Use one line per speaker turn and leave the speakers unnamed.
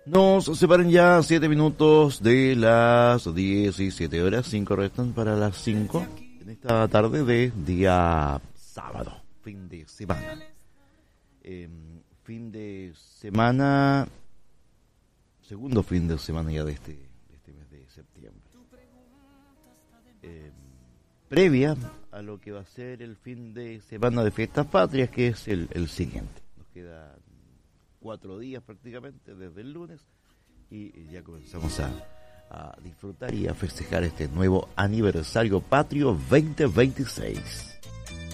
Nos separan ya 7 minutos de las 17 horas, 5 restan para las 5 en esta tarde de día sábado, fin de semana. Fin de semana, segundo fin de semana ya de este mes de septiembre. Previa a lo que va a ser el fin de semana de fiestas patrias, que es el siguiente. Nos quedan 4 días prácticamente desde el lunes y ya comenzamos a disfrutar y a festejar este nuevo aniversario patrio 2026.